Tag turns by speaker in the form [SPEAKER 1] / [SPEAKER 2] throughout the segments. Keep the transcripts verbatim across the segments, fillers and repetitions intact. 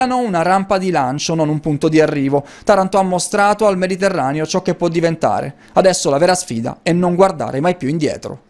[SPEAKER 1] una rampa di lancio, non un punto di arrivo. Taranto ha mostrato al Mediterraneo ciò che può diventare. Adesso la vera sfida è non guardare mai più indietro.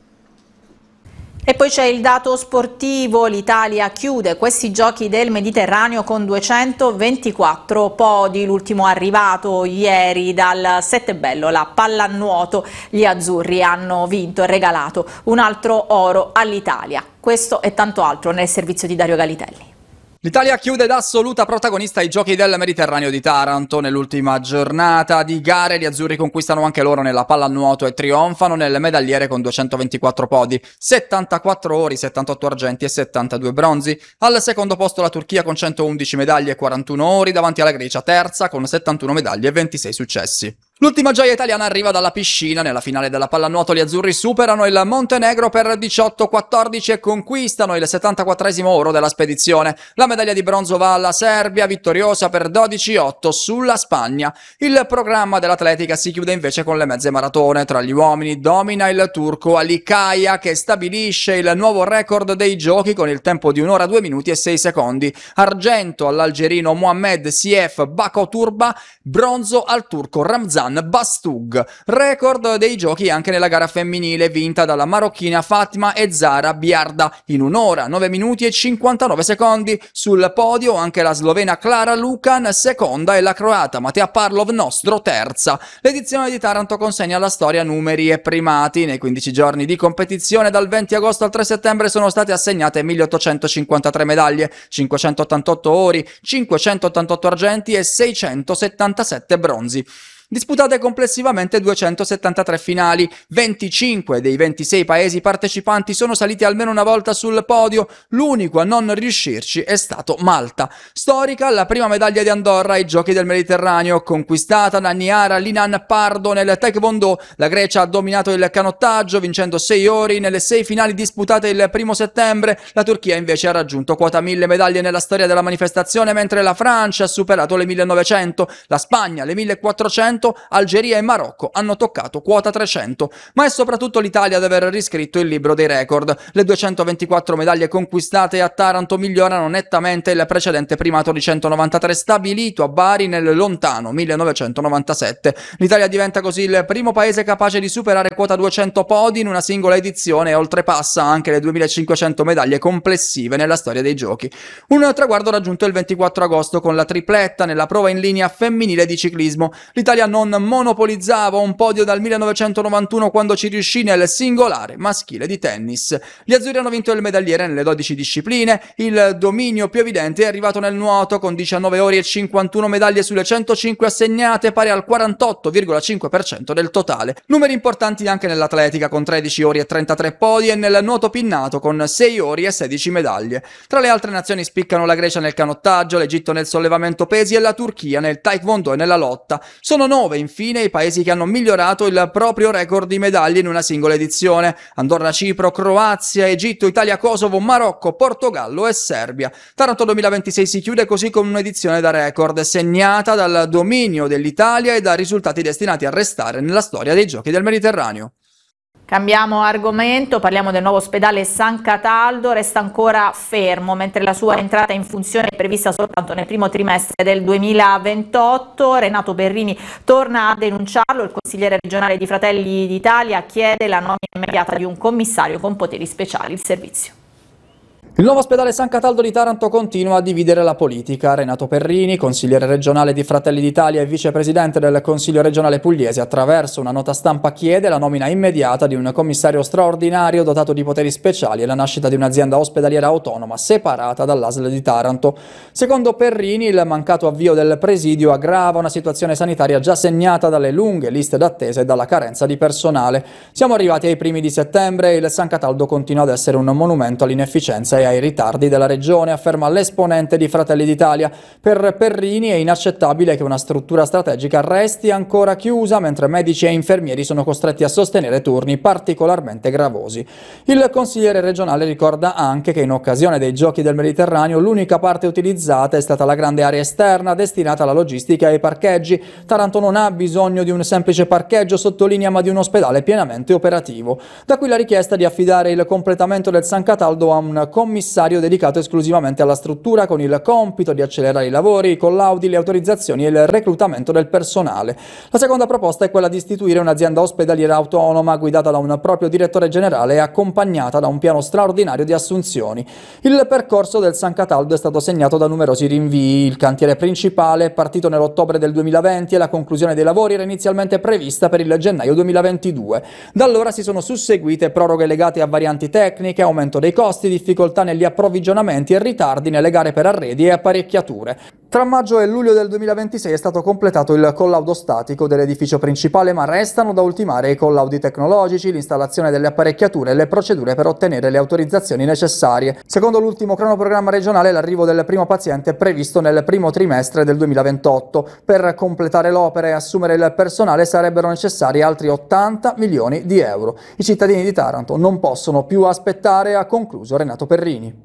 [SPEAKER 2] E poi c'è il dato sportivo, l'Italia chiude questi giochi del Mediterraneo con duecentoventiquattro podi, l'ultimo arrivato ieri dal Settebello, la pallanuoto, gli azzurri hanno vinto e regalato un altro oro all'Italia. Questo e tanto altro nel servizio di Dario Galitelli.
[SPEAKER 1] L'Italia chiude da assoluta protagonista ai giochi del Mediterraneo di Taranto. Nell'ultima giornata di gare gli azzurri conquistano anche loro nella pallanuoto e trionfano nel medagliere con duecentoventiquattro podi, settantaquattro ori, settantotto argenti e settantadue bronzi. Al secondo posto la Turchia con centoundici medaglie e quarantuno ori, davanti alla Grecia terza con settantuno medaglie e ventisei successi. L'ultima gioia italiana arriva dalla piscina. Nella finale della pallanuoto gli azzurri superano il Montenegro per diciotto a quattordici e conquistano il settantaquattresimo oro della spedizione. La medaglia di bronzo va alla Serbia, vittoriosa per dodici a otto sulla Spagna. Il programma dell'atletica si chiude invece con le mezze maratone. Tra gli uomini domina il turco Ali Kaya, che stabilisce il nuovo record dei giochi con il tempo di un'ora due minuti e sei secondi. Argento all'algerino Mohamed Sief Bakoturba, bronzo al turco Ramzan Bastug. Record dei giochi anche nella gara femminile vinta dalla marocchina Fatma e Zara Biarda in un'ora, nove minuti e cinquantanove secondi. Sul podio anche la slovena Klara Lukan seconda e la croata Matea Parlov Nostro terza. L'edizione di Taranto consegna alla storia numeri e primati. Nei quindici giorni di competizione dal venti agosto al tre settembre sono state assegnate milleottocentocinquantatré medaglie, cinquecentottantotto ori, cinquecentottantotto argenti e seicentosettantasette bronzi. Disputate complessivamente duecentosettantatré finali, venticinque dei ventisei paesi partecipanti sono saliti almeno una volta sul podio, l'unico a non riuscirci è stato Malta. Storica la prima medaglia di Andorra ai Giochi del Mediterraneo, conquistata da Niara Linan Pardo nel Taekwondo. La Grecia ha dominato il canottaggio vincendo sei ori nelle sei finali disputate il primo settembre, la Turchia invece ha raggiunto quota mille medaglie nella storia della manifestazione, mentre la Francia ha superato le millenovecento, la Spagna le millequattrocento, Algeria e Marocco hanno toccato quota trecento, ma è soprattutto l'Italia ad aver riscritto il libro dei record. Le duecentoventiquattro medaglie conquistate a Taranto migliorano nettamente il precedente primato di centonovantatré stabilito a Bari nel lontano millenovecentonovantasette. L'Italia diventa così il primo paese capace di superare quota duecento podi in una singola edizione e oltrepassa anche le duemilacinquecento medaglie complessive nella storia dei giochi. Un traguardo raggiunto il ventiquattro agosto con la tripletta nella prova in linea femminile di ciclismo. L'Italia non monopolizzava un podio dal millenovecentonovantuno, quando ci riuscì nel singolare maschile di tennis. Gli azzurri hanno vinto il medagliere nelle dodici discipline. Il dominio più evidente è arrivato nel nuoto con diciannove ori e cinquantuno medaglie sulle centocinque assegnate, pari al quarantotto virgola cinque per cento del totale. Numeri importanti anche nell'atletica con tredici ori e trentatré podi e nel nuoto pinnato con sei ori e sedici medaglie. Tra le altre nazioni spiccano la Grecia nel canottaggio, l'Egitto nel sollevamento pesi e la Turchia nel taekwondo e nella lotta. Sono nove infine i paesi che hanno migliorato il proprio record di medaglie in una singola edizione: Andorra, Cipro, Croazia, Egitto, Italia, Kosovo, Marocco, Portogallo e Serbia. Taranto duemilaventisei si chiude così con un'edizione da record, segnata dal dominio dell'Italia e da risultati destinati a restare nella storia dei Giochi del Mediterraneo.
[SPEAKER 2] Cambiamo argomento, parliamo del nuovo ospedale San Cataldo. Resta ancora fermo, mentre la sua entrata in funzione è prevista soltanto nel primo trimestre del duemilaventotto. Renato Perrini torna a denunciarlo. Il consigliere regionale di Fratelli d'Italia chiede la nomina immediata di un commissario con poteri speciali. Il servizio.
[SPEAKER 1] Il nuovo ospedale San Cataldo di Taranto continua a dividere la politica. Renato Perrini, consigliere regionale di Fratelli d'Italia e vicepresidente del Consiglio regionale pugliese, attraverso una nota stampa chiede la nomina immediata di un commissario straordinario dotato di poteri speciali e la nascita di un'azienda ospedaliera autonoma separata dall'A S L di Taranto. Secondo Perrini, il mancato avvio del presidio aggrava una situazione sanitaria già segnata dalle lunghe liste d'attesa e dalla carenza di personale. Siamo arrivati ai primi di settembre e il San Cataldo continua ad essere un monumento all'inefficienza e ai ritardi della regione, afferma l'esponente di Fratelli d'Italia. Per Perrini è inaccettabile che una struttura strategica resti ancora chiusa mentre medici e infermieri sono costretti a sostenere turni particolarmente gravosi. Il consigliere regionale ricorda anche che in occasione dei Giochi del Mediterraneo l'unica parte utilizzata è stata la grande area esterna destinata alla logistica e ai parcheggi. Taranto non ha bisogno di un semplice parcheggio, sottolinea, ma di un ospedale pienamente operativo. Da qui la richiesta di affidare il completamento del San Cataldo a un commissario commissario dedicato esclusivamente alla struttura, con il compito di accelerare i lavori, i collaudi, le autorizzazioni e il reclutamento del personale. La seconda proposta è quella di istituire un'azienda ospedaliera autonoma guidata da un proprio direttore generale e accompagnata da un piano straordinario di assunzioni. Il percorso del San Cataldo è stato segnato da numerosi rinvii. Il cantiere principale è partito nell'ottobre del duemilaventi e la conclusione dei lavori era inizialmente prevista per il gennaio duemilaventidue. Da allora si sono susseguite proroghe legate a varianti tecniche, aumento dei costi, difficoltà negli approvvigionamenti e ritardi nelle gare per arredi e apparecchiature. Tra maggio e luglio del duemilaventisei è stato completato il collaudo statico dell'edificio principale, ma restano da ultimare i collaudi tecnologici, l'installazione delle apparecchiature e le procedure per ottenere le autorizzazioni necessarie. Secondo l'ultimo cronoprogramma regionale, l'arrivo del primo paziente è previsto nel primo trimestre del duemilaventotto. Per completare l'opera e assumere il personale sarebbero necessari altri ottanta milioni di euro. I cittadini di Taranto non possono più aspettare, ha concluso Renato Perrini.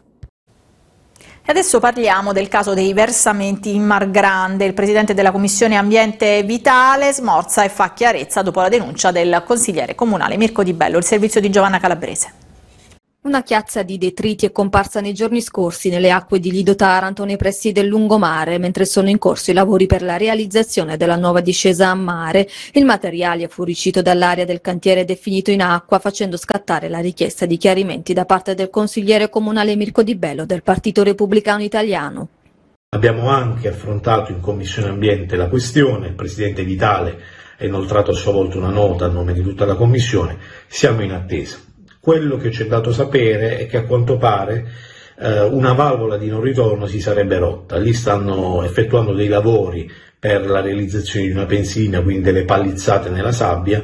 [SPEAKER 2] E adesso parliamo del caso dei versamenti in Mar Grande. Il presidente della Commissione Ambiente Vitale smorza e fa chiarezza dopo la denuncia del consigliere comunale Mirko Di Bello. Il servizio di Giovanna Calabrese.
[SPEAKER 3] Una chiazza di detriti è comparsa nei giorni scorsi nelle acque di Lido Taranto nei pressi del lungomare, mentre sono in corso i lavori per la realizzazione della nuova discesa a mare. Il materiale è fuoriuscito dall'area del cantiere definito in acqua, facendo scattare la richiesta di chiarimenti da parte del consigliere comunale Mirko Di Bello del Partito Repubblicano Italiano.
[SPEAKER 4] Abbiamo anche affrontato in Commissione Ambiente la questione, il Presidente Vitale ha inoltrato a sua volta una nota a nome di tutta la Commissione, siamo in attesa. Quello che ci è dato sapere è che a quanto pare eh, una valvola di non ritorno si sarebbe rotta. Lì stanno effettuando dei lavori per la realizzazione di una pensilina, quindi delle pallizzate nella sabbia,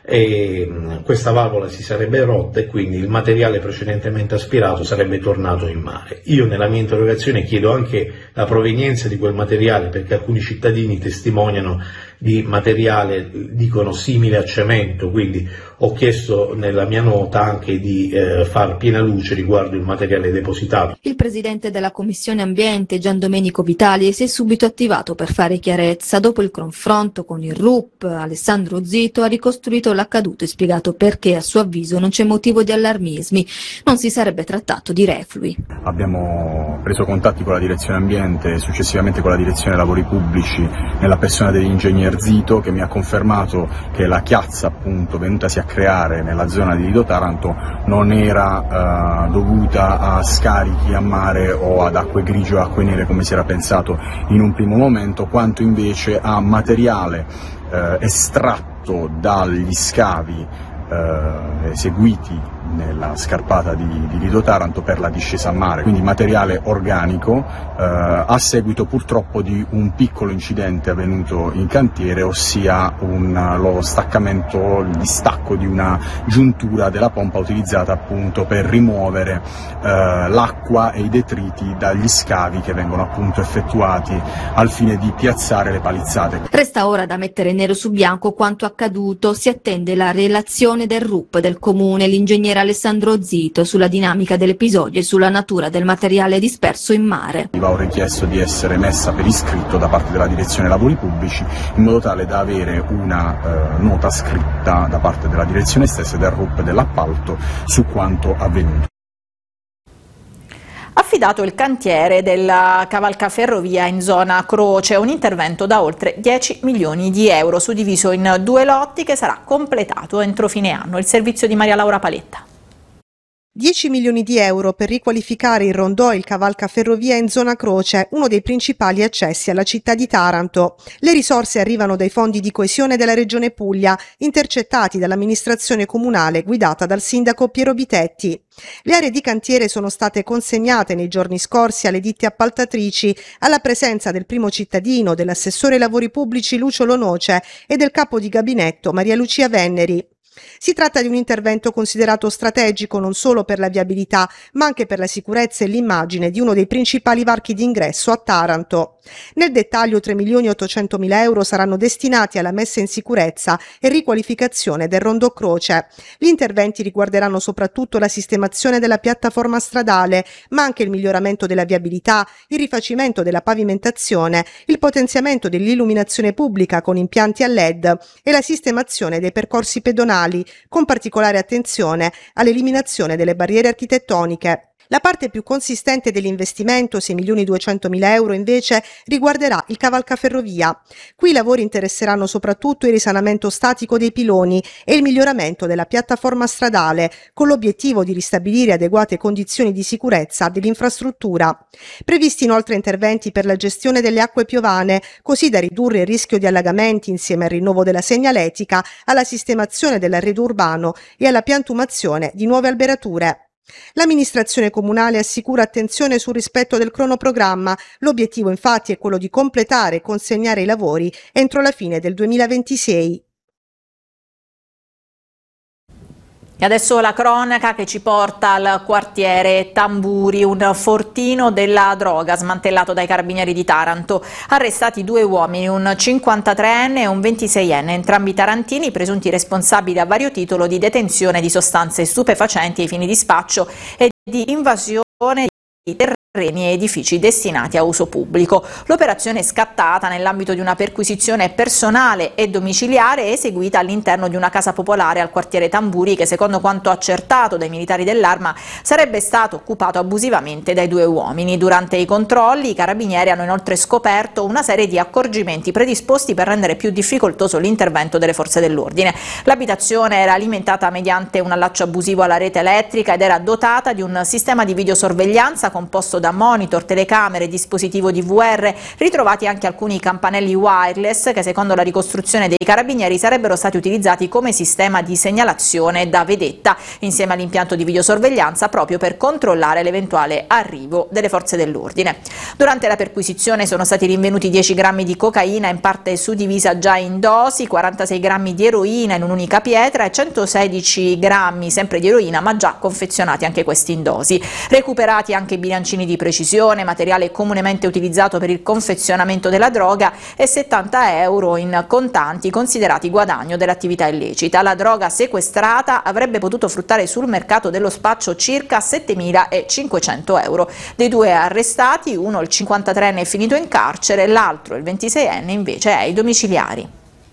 [SPEAKER 4] e mh, questa valvola si sarebbe rotta e quindi il materiale precedentemente aspirato sarebbe tornato in mare. Io nella mia interrogazione chiedo anche la provenienza di quel materiale, perché alcuni cittadini testimoniano di materiale, dicono, simile a cemento, quindi ho chiesto nella mia nota anche di eh, far piena luce riguardo il materiale depositato.
[SPEAKER 3] Il presidente della Commissione Ambiente, Gian Domenico Vitali, si è subito attivato per fare chiarezza. Dopo il confronto con il R U P, Alessandro Zito ha ricostruito l'accaduto e spiegato perché a suo avviso non c'è motivo di allarmismi, non si sarebbe trattato di reflui.
[SPEAKER 5] Abbiamo preso contatti con la direzione ambiente e successivamente con la direzione lavori pubblici nella persona dell'ingegner Zito, che mi ha confermato che la chiazza appunto venutasi a creare nella zona di Lido Taranto non era eh, dovuta a scarichi a mare o ad acque grigie o acque nere come si era pensato in un primo momento, quanto invece a materiale eh, estratto dagli scavi eh, eseguiti nella scarpata di, di Lido Taranto per la discesa a mare, quindi materiale organico, eh, a seguito purtroppo di un piccolo incidente avvenuto in cantiere, ossia un, lo staccamento, il distacco di una giuntura della pompa utilizzata appunto per rimuovere eh, l'acqua e i detriti dagli scavi che vengono appunto effettuati al fine di piazzare le palizzate.
[SPEAKER 3] Resta ora da mettere nero su bianco quanto accaduto. Si attende la relazione del R U P del comune, l'ingegnere Alessandro Zito, sulla dinamica dell'episodio e sulla natura del materiale disperso in mare.
[SPEAKER 5] Ho richiesto di essere messa per iscritto da parte della direzione lavori pubblici in modo tale da avere una eh, nota scritta da parte della direzione stessa e del R U P dell'appalto su quanto avvenuto.
[SPEAKER 2] Affidato il cantiere della cavalcaferrovia in zona Croce, un intervento da oltre dieci milioni di euro suddiviso in due lotti che sarà completato entro fine anno. Il servizio di Maria Laura Paletta.
[SPEAKER 6] dieci milioni di euro per riqualificare il rondò e il cavalcaferrovia in zona Croce, uno dei principali accessi alla città di Taranto. Le risorse arrivano dai fondi di coesione della Regione Puglia, intercettati dall'amministrazione comunale guidata dal sindaco Piero Bitetti. Le aree di cantiere sono state consegnate nei giorni scorsi alle ditte appaltatrici, alla presenza del primo cittadino, dell'assessore ai lavori pubblici Lucio Lonoce e del capo di gabinetto Maria Lucia Venneri. Si tratta di un intervento considerato strategico non solo per la viabilità, ma anche per la sicurezza e l'immagine di uno dei principali varchi d'ingresso a Taranto. Nel dettaglio tre milioni ottocentomila euro saranno destinati alla messa in sicurezza e riqualificazione del Rondo Croce. Gli interventi riguarderanno soprattutto la sistemazione della piattaforma stradale, ma anche il miglioramento della viabilità, il rifacimento della pavimentazione, il potenziamento dell'illuminazione pubblica con impianti a L E D e la sistemazione dei percorsi pedonali, con particolare attenzione all'eliminazione delle barriere architettoniche. La parte più consistente dell'investimento, sei milioni duecentomila euro, invece riguarderà il cavalcaferrovia. Qui i lavori interesseranno soprattutto il risanamento statico dei piloni e il miglioramento della piattaforma stradale, con l'obiettivo di ristabilire adeguate condizioni di sicurezza dell'infrastruttura. Previsti inoltre interventi per la gestione delle acque piovane, così da ridurre il rischio di allagamenti insieme al rinnovo della segnaletica, alla sistemazione dell'arredo urbano e alla piantumazione di nuove alberature. L'amministrazione comunale assicura attenzione sul rispetto del cronoprogramma. L'obiettivo infatti è quello di completare e consegnare i lavori entro la fine del duemilaventisei.
[SPEAKER 2] E adesso la cronaca che ci porta al quartiere Tamburi, un fortino della droga smantellato dai carabinieri di Taranto. Arrestati due uomini, un cinquantatreenne e un ventiseienne, entrambi tarantini, presunti responsabili a vario titolo di detenzione di sostanze stupefacenti ai fini di spaccio e di invasione di terreni e edifici destinati a uso pubblico. L'operazione è scattata nell'ambito di una perquisizione personale e domiciliare eseguita all'interno di una casa popolare al quartiere Tamburi che, secondo quanto accertato dai militari dell'Arma, sarebbe stato occupato abusivamente dai due uomini. Durante i controlli i carabinieri hanno inoltre scoperto una serie di accorgimenti predisposti per rendere più difficoltoso l'intervento delle forze dell'ordine. L'abitazione era alimentata mediante un allaccio abusivo alla rete elettrica ed era dotata di un sistema di videosorveglianza composto da monitor, telecamere e dispositivo D V R, ritrovati anche alcuni campanelli wireless che, secondo la ricostruzione dei carabinieri, sarebbero stati utilizzati come sistema di segnalazione da vedetta insieme all'impianto di videosorveglianza proprio per controllare l'eventuale arrivo delle forze dell'ordine. Durante la perquisizione sono stati rinvenuti dieci grammi di cocaina in parte suddivisa già in dosi, quarantasei grammi di eroina in un'unica pietra e centosedici grammi sempre di eroina, ma già confezionati anche questi in dosi. Recuperati anche bilancini di precisione, materiale comunemente utilizzato per il confezionamento della droga, e settanta euro in contanti considerati guadagno dell'attività illecita. La droga sequestrata avrebbe potuto fruttare sul mercato dello spaccio circa settemilacinquecento euro. Dei due arrestati, uno, il cinquantatreenne, è finito in carcere, l'altro, il ventiseienne, invece è ai domiciliari.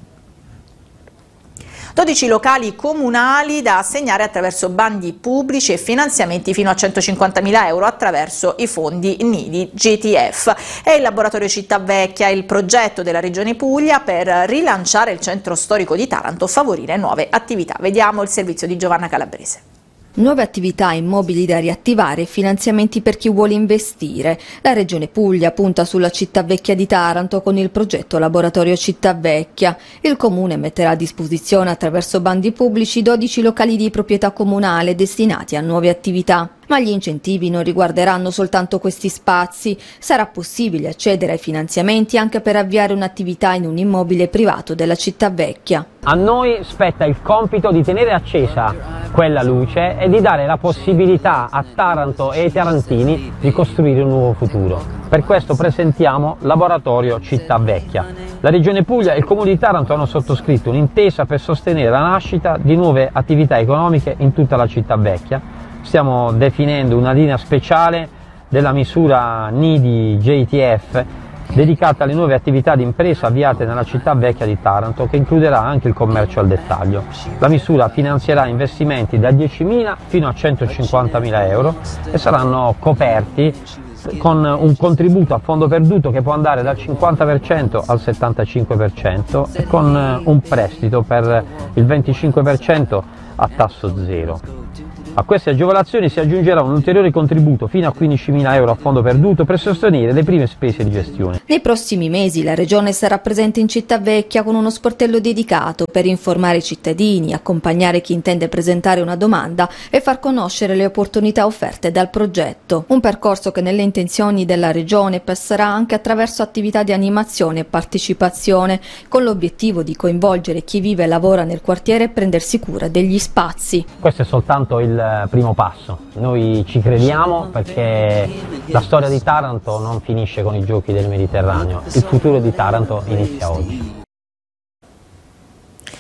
[SPEAKER 2] dodici locali comunali da assegnare attraverso bandi pubblici e finanziamenti fino a centocinquantamila euro attraverso i fondi Nidi G T F. È il laboratorio Città Vecchia il progetto della Regione Puglia per rilanciare il centro storico di Taranto, favorire nuove attività. Vediamo il servizio di Giovanna Calabrese.
[SPEAKER 3] Nuove attività immobili da riattivare e finanziamenti per chi vuole investire. La Regione Puglia punta sulla Città Vecchia di Taranto con il progetto Laboratorio Città Vecchia. Il Comune metterà a disposizione attraverso bandi pubblici dodici locali di proprietà comunale destinati a nuove attività. Ma gli incentivi non riguarderanno soltanto questi spazi. Sarà possibile accedere ai finanziamenti anche per avviare un'attività in un immobile privato della Città Vecchia.
[SPEAKER 7] A noi spetta il compito di tenere accesa quella luce e di dare la possibilità a Taranto e ai tarantini di costruire un nuovo futuro. Per questo presentiamo Laboratorio Città Vecchia. La Regione Puglia e il Comune di Taranto hanno sottoscritto un'intesa per sostenere la nascita di nuove attività economiche in tutta la Città Vecchia. Stiamo definendo una linea speciale della misura Nidi J T F dedicata alle nuove attività di impresa avviate nella Città Vecchia di Taranto, che includerà anche il commercio al dettaglio. La misura finanzierà investimenti da diecimila fino a centocinquantamila euro e saranno coperti con un contributo a fondo perduto che può andare dal cinquanta per cento al settantacinque per cento e con un prestito per il venticinque per cento a tasso zero. A queste agevolazioni si aggiungerà un ulteriore contributo fino a quindicimila euro a fondo perduto per sostenere le prime spese di gestione.
[SPEAKER 3] Nei prossimi mesi la Regione sarà presente in Città Vecchia con uno sportello dedicato per informare i cittadini, accompagnare chi intende presentare una domanda e far conoscere le opportunità offerte dal progetto. Un percorso che nelle intenzioni della Regione passerà anche attraverso attività di animazione e partecipazione, con l'obiettivo di coinvolgere chi vive e lavora nel quartiere e prendersi cura degli spazi.
[SPEAKER 7] Questo è soltanto il primo passo. Noi ci crediamo perché la storia di Taranto non finisce con i giochi del Mediterraneo, il futuro di Taranto inizia oggi.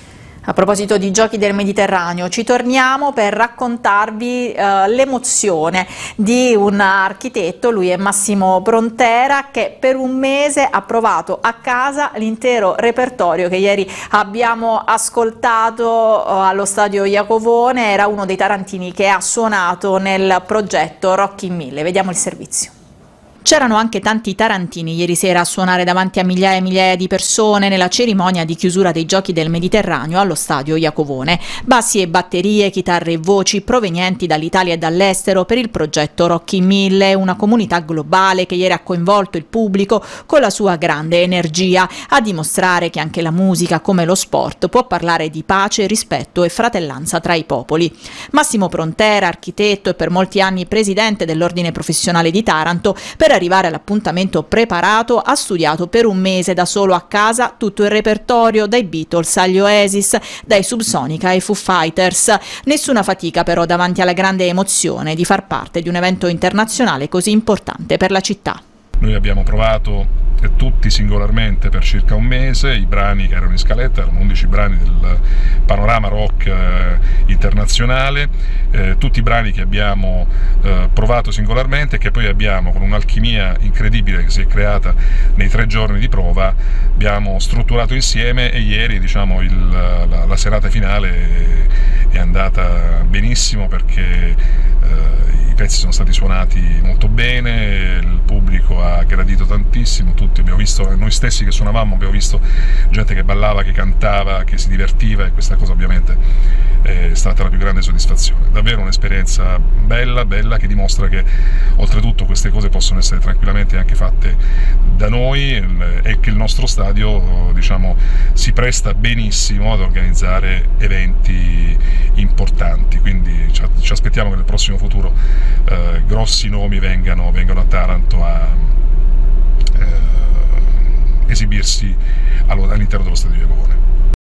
[SPEAKER 2] A proposito di Giochi del Mediterraneo, ci torniamo per raccontarvi eh, l'emozione di un architetto, lui è Massimo Prontera, che per un mese ha provato a casa l'intero repertorio che ieri abbiamo ascoltato eh, allo Stadio Iacovone. Era uno dei tarantini che ha suonato nel progetto Rocky mille. Vediamo il servizio. C'erano anche tanti tarantini ieri sera a suonare davanti a migliaia e migliaia di persone nella cerimonia di chiusura dei Giochi del Mediterraneo allo Stadio Iacovone. Bassi e batterie, chitarre e voci provenienti dall'Italia e dall'estero per il progetto Rocky mille, una comunità globale che ieri ha coinvolto il pubblico con la sua grande energia, a dimostrare che anche la musica, come lo sport, può parlare di pace, rispetto e fratellanza tra i popoli. Massimo Prontera, architetto e per molti anni presidente dell'Ordine Professionale di Taranto, per arrivare all'appuntamento preparato ha studiato per un mese da solo a casa tutto il repertorio, dai Beatles agli Oasis, dai Subsonica ai Foo Fighters. Nessuna fatica però davanti alla grande emozione di far parte di un evento internazionale così importante per la città.
[SPEAKER 8] Noi abbiamo provato tutti singolarmente per circa un mese, i brani che erano in scaletta erano undici brani del panorama rock eh, internazionale, eh, tutti i brani che abbiamo eh, provato singolarmente e che poi abbiamo, con un'alchimia incredibile che si è creata nei tre giorni di prova, abbiamo strutturato insieme, e ieri, diciamo, il, la, la serata finale è andata benissimo, perché eh, i pezzi sono stati suonati molto bene, il pubblico ha gradito tantissimo, tutti abbiamo visto, noi stessi che suonavamo abbiamo visto gente che ballava, che cantava, che si divertiva, e questa cosa ovviamente è stata la più grande soddisfazione. Davvero un'esperienza bella, bella, che dimostra che oltretutto queste cose possono essere tranquillamente anche fatte da noi, e che il nostro stadio, diciamo, si presta benissimo ad organizzare eventi importanti, quindi ci aspettiamo che nel prossimo futuro eh, grossi nomi vengano, vengano a Taranto a eh, esibirsi all'interno dello Stadio Iacovone.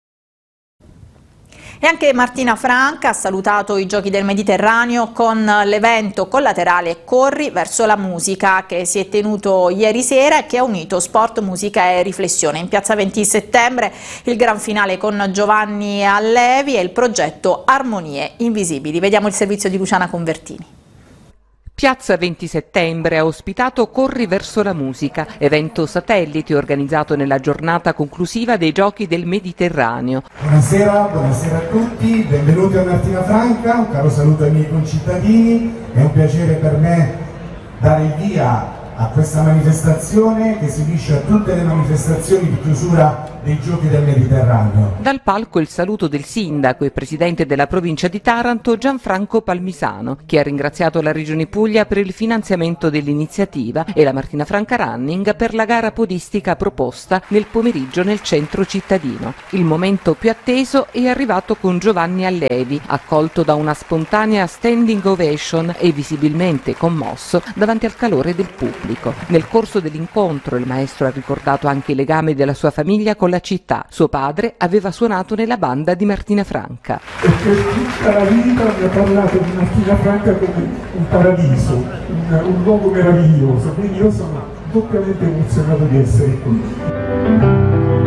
[SPEAKER 2] E anche Martina Franca ha salutato i Giochi del Mediterraneo con l'evento collaterale Corri verso la musica, che si è tenuto ieri sera e che ha unito sport, musica e riflessione. In piazza venti settembre il gran finale con Giovanni Allevi e il progetto Armonie Invisibili. Vediamo il servizio di Luciana Convertini.
[SPEAKER 9] Piazza venti settembre ha ospitato Corri verso la musica, evento satellite organizzato nella giornata conclusiva dei Giochi del Mediterraneo.
[SPEAKER 10] Buonasera, buonasera a tutti, benvenuti a Martina Franca, un caro saluto ai miei concittadini, è un piacere per me dare il via a questa manifestazione che si unisce a tutte le manifestazioni di chiusura dei Giochi del Mediterraneo.
[SPEAKER 9] Dal palco il saluto del sindaco e presidente della provincia di Taranto Gianfranco Palmisano, che ha ringraziato la Regione Puglia per il finanziamento dell'iniziativa e la Martina Franca Running per la gara podistica proposta nel pomeriggio nel centro cittadino. Il momento più atteso è arrivato con Giovanni Allevi, accolto da una spontanea standing ovation e visibilmente commosso davanti al calore del pubblico. Nel corso dell'incontro il maestro ha ricordato anche i legami della sua famiglia con la città. Suo padre aveva suonato nella banda di Martina Franca.
[SPEAKER 10] E per tutta la vita mi ha parlato di Martina Franca come un paradiso, un, un luogo meraviglioso, quindi io sono doppiamente emozionato di essere qui.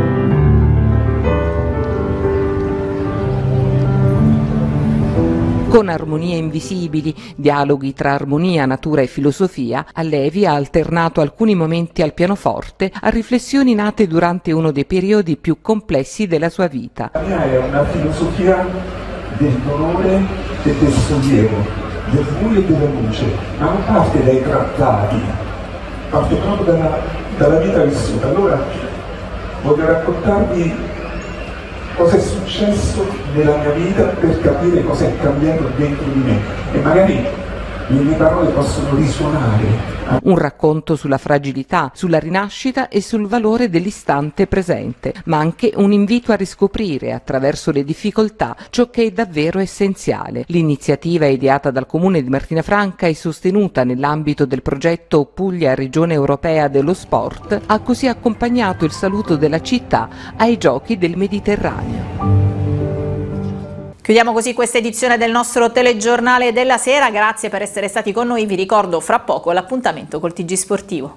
[SPEAKER 9] Con Armonie Invisibili, dialoghi tra armonia, natura e filosofia, Allevi ha alternato alcuni momenti al pianoforte a riflessioni nate durante uno dei periodi più complessi della sua vita.
[SPEAKER 10] La mia è una filosofia del dolore e del sollievo, del buio e della luce, ma non parte dai trattati, parte proprio dalla, dalla vita vissuta. Allora voglio raccontarvi cosa è successo nella mia vita per capire cosa è cambiato dentro di me, e magari le mie parole possono risuonare.
[SPEAKER 9] Un racconto sulla fragilità, sulla rinascita e sul valore dell'istante presente, ma anche un invito a riscoprire attraverso le difficoltà ciò che è davvero essenziale. L'iniziativa ideata dal Comune di Martina Franca e sostenuta nell'ambito del progetto Puglia Regione Europea dello Sport ha così accompagnato il saluto della città ai Giochi del Mediterraneo.
[SPEAKER 2] Chiudiamo così questa edizione del nostro telegiornale della sera, grazie per essere stati con noi, vi ricordo fra poco l'appuntamento col T G Sportivo.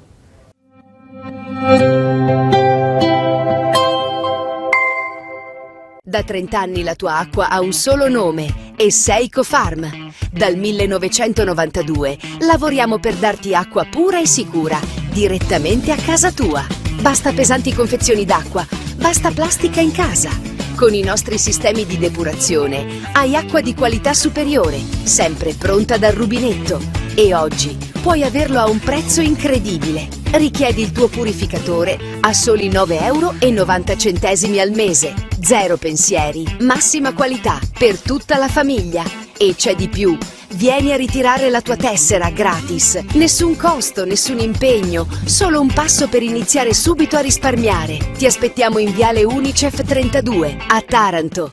[SPEAKER 11] Da trent'anni la tua acqua ha un solo nome, Esseico Farm. Dal millenovecentonovantadue lavoriamo per darti acqua pura e sicura, direttamente a casa tua. Basta pesanti confezioni d'acqua, basta plastica in casa. Con i nostri sistemi di depurazione hai acqua di qualità superiore, sempre pronta dal rubinetto. E oggi puoi averlo a un prezzo incredibile. Richiedi il tuo purificatore a soli nove euro e novanta centesimi al mese. Zero pensieri, massima qualità per tutta la famiglia. E c'è di più. Vieni a ritirare la tua tessera gratis. Nessun costo, nessun impegno, solo un passo per iniziare subito a risparmiare. Ti aspettiamo in Viale Unicef trentadue, a Taranto.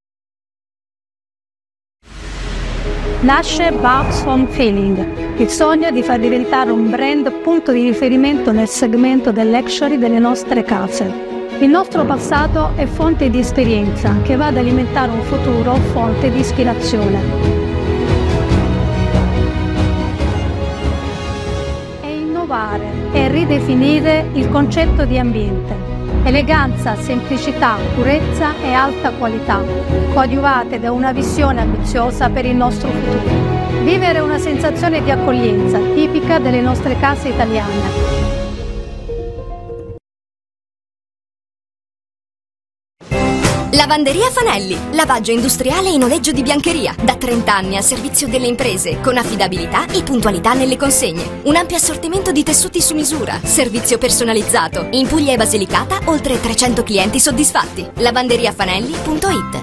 [SPEAKER 12] Nasce Babs Home Feeling, il sogno di far diventare un brand punto di riferimento nel segmento del luxury delle nostre case. Il nostro passato è fonte di esperienza che va ad alimentare un futuro fonte di ispirazione. E innovare e ridefinire il concetto di ambiente. Eleganza, semplicità, purezza e alta qualità, coadiuvate da una visione ambiziosa per il nostro futuro. Vivere una sensazione di accoglienza tipica delle nostre case italiane.
[SPEAKER 13] Lavanderia Fanelli, lavaggio industriale e noleggio di biancheria, da trenta anni a servizio delle imprese, con affidabilità e puntualità nelle consegne. Un ampio assortimento di tessuti su misura, servizio personalizzato. In Puglia e Basilicata oltre trecento clienti soddisfatti. lavanderia fanelli punto it.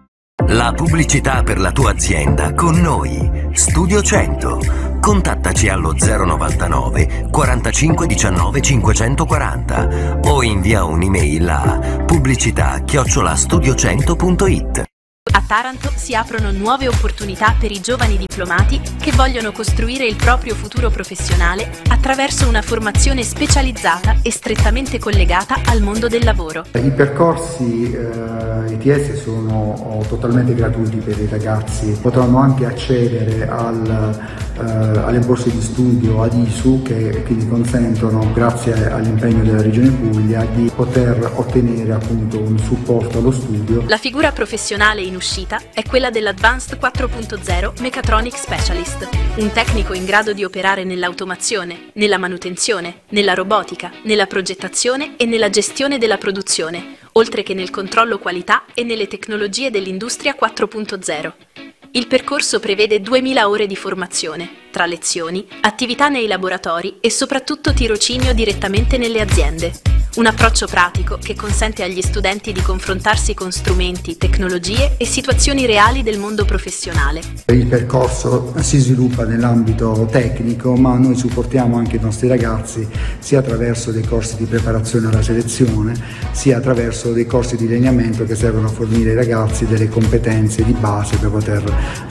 [SPEAKER 14] La pubblicità per la tua azienda con noi. Studio cento. Contattaci allo zero novantanove quarantacinque diciannove cinquecentoquaranta o invia un'email a pubblicità chiocciola studio cento punto it.
[SPEAKER 15] A Taranto si aprono nuove opportunità per i giovani diplomati che vogliono costruire il proprio futuro professionale attraverso una formazione specializzata e strettamente collegata al mondo del lavoro.
[SPEAKER 16] I percorsi eh, I T S sono oh, totalmente gratuiti per i ragazzi, potranno anche accedere al, eh, alle borse di studio ad I S U che, che gli consentono, grazie all'impegno della Regione Puglia, di poter ottenere appunto un supporto allo studio.
[SPEAKER 15] La figura professionale in uscita è quella dell'Advanced quattro punto zero Mechatronic Specialist, un tecnico in grado di operare nell'automazione, nella manutenzione, nella robotica, nella progettazione e nella gestione della produzione, oltre che nel controllo qualità e nelle tecnologie dell'industria quattro punto zero. Il percorso prevede duemila ore di formazione, tra lezioni, attività nei laboratori e soprattutto tirocinio direttamente nelle aziende. Un approccio pratico che consente agli studenti di confrontarsi con strumenti, tecnologie e situazioni reali del mondo professionale.
[SPEAKER 16] Il percorso si sviluppa nell'ambito tecnico, ma noi supportiamo anche i nostri ragazzi sia attraverso dei corsi di preparazione alla selezione, sia attraverso dei corsi di lineamento che servono a fornire ai ragazzi delle competenze di base per poter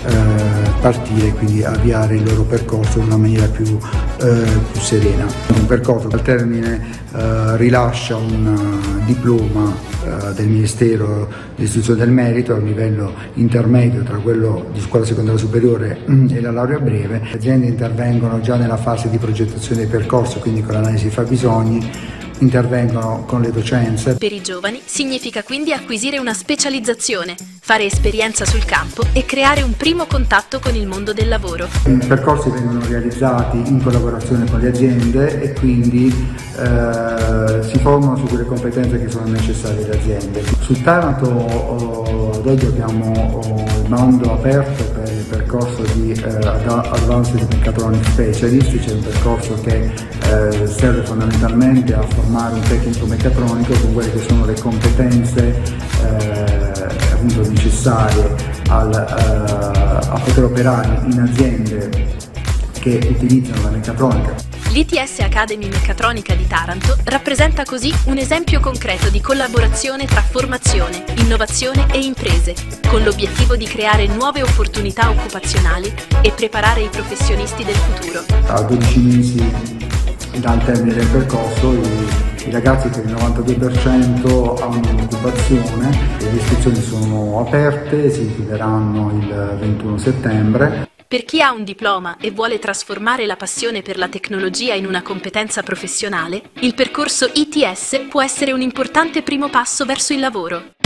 [SPEAKER 16] eh, partire e quindi avviare il loro percorso in una maniera più, eh, più serena. Un percorso che al termine eh, rilascia un uh, diploma uh, del Ministero dell'Istruzione del Merito a un livello intermedio tra quello di scuola secondaria superiore mm, e la laurea breve. Le aziende intervengono già nella fase di progettazione del percorso, quindi con l'analisi dei fabbisogni, intervengono con le docenze.
[SPEAKER 15] Per i giovani significa quindi acquisire una specializzazione, fare esperienza sul campo e creare un primo contatto con il mondo del lavoro.
[SPEAKER 16] I percorsi vengono realizzati in collaborazione con le aziende e quindi eh, si formano su quelle competenze che sono necessarie alle aziende. Sul Taranto oh, ad oggi abbiamo oh, il bando aperto per il percorso di eh, Advanced Mechatronic Specialist, cioè un percorso che eh, serve fondamentalmente a formare un tecnico meccatronico con quelle che sono le competenze eh, appunto necessarie al, eh, a poter operare in aziende che utilizzano la meccatronica.
[SPEAKER 15] L'I T S Academy Meccatronica di Taranto rappresenta così un esempio concreto di collaborazione tra formazione, innovazione e imprese, con l'obiettivo di creare nuove opportunità occupazionali e preparare i professionisti del futuro.
[SPEAKER 16] A dodici mesi dal termine del percorso i, i ragazzi per il novantadue per cento hanno un'occupazione, le iscrizioni sono aperte, si chiuderanno il ventuno settembre.
[SPEAKER 15] Per chi ha un diploma e vuole trasformare la passione per la tecnologia in una competenza professionale, il percorso I T S può essere un importante primo passo verso il lavoro.